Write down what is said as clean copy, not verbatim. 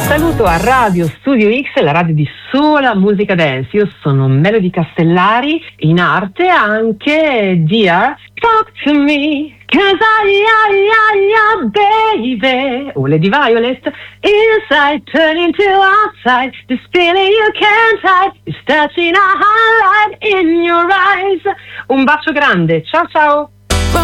Saluto a Radio Studio X, la radio di sola musica dance. Io sono Melody Castellari, in arte anche Dear Talk to Me, 'cause baby, o Lady Violet, inside turning to outside, this feeling you can't hide, is touching a highlight in your eyes. Un bacio grande, ciao ciao!